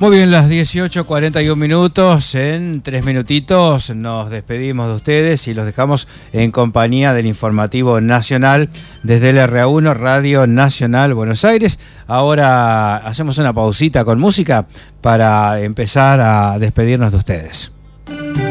Muy bien, las 18:41 minutos. En 3 minutitos nos despedimos de ustedes y los dejamos en compañía del informativo nacional desde el RA1 Radio Nacional Buenos Aires. Ahora hacemos una pausita con música para empezar a despedirnos de ustedes.